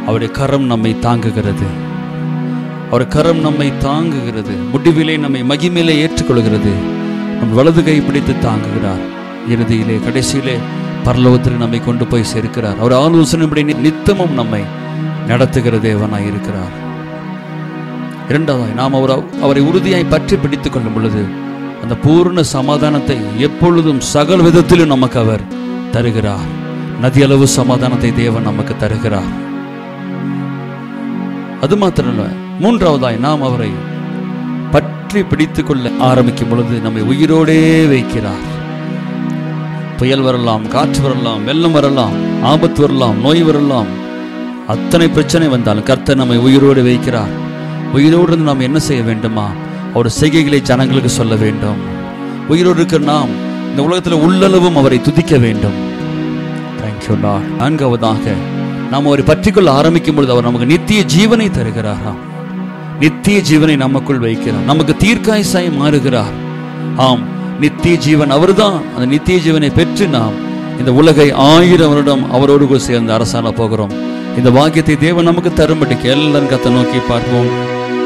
அவருடைய கரம் நம்மை தாங்குகிறது. அவர் கரம் நம்மை தாங்குகிறது. முடிவிலே நம்மை மகிமையிலே ஏற்றுக்கொள்கிறது. நம் வலது கை பிடித்து தாங்குகிறார். இறுதியிலே கடைசியிலே பரலோகத்தில் நம்மை கொண்டு போய் சேர்க்கிறார். அவர் ஆலோசனைப்படி நித்தமும் நம்மை நடத்துகிற தேவனாய் இருக்கிறார். இரண்டாவதாய் நாம் அவரை உறுதியாய் பற்றி பிடித்துக் கொள்ளும் பொழுது அந்த பூர்ண சமாதானத்தை எப்பொழுதும் சகல விதத்திலும் நமக்கு அவர் தருகிறார். நதியளவு சமாதானத்தை தேவன் நமக்கு தருகிறார். அது மாத்திரமல்ல, மூன்றாவதாய் நாம் அவரை பற்றி பிடித்துக் கொள்ள ஆரம்பிக்கும் பொழுது நம்மை உயிரோடே வைக்கிறார். புயல் வரலாம், காற்று வரலாம், வெள்ளம் வரலாம், ஆபத்து வரலாம், நோய் வரலாம், அத்தனை பிரச்சனை வந்தாலும் கர்த்தர் நம்மை உயிரோடு வைக்கிறார். உயிரோடு இருந்து நாம் என்ன செய்ய வேண்டுமா? அவருடைய செய்கைகளை ஜனங்களுக்கு சொல்ல வேண்டும். உயிரோடு இருக்கிற நாம் இந்த உலகத்தில் உள்ளளவும் அவரை துதிக்க வேண்டும். Thank you Lord. நான்காவதாக நாம் அவரை பற்றிக்கொள்ள ஆரம்பிக்கும் பொழுது அவர் நமக்கு நித்திய ஜீவனை தருகிறாராம். நித்திய ஜீவனை நமக்குள் வைக்கிறார். நமக்கு தீர்க்காயுசாய் மாறுகிறார். ஆம், நித்திய ஜீவன் அவர்தான். அந்த நித்திய ஜீவனை பெற்று நாம் இந்த உலகை 1000 வருடம் அவரோடு சேர்ந்து அரசாண போகிறோம். இந்த வாக்கியத்தை தேவன் நமக்கு தரும்படிக்கு எல்லாரும் கர்த்தரை நோக்கி பார்ப்போம்.